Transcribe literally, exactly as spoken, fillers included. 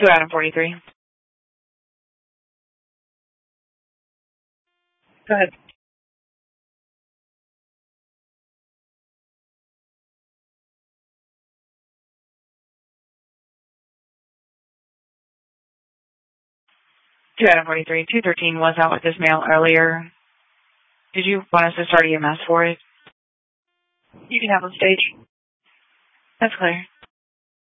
two Adam forty-three. Go ahead. two Adam forty-three. two thirteen was out with this mail earlier. Did you want us to start E M S for it? You can have on stage. That's clear.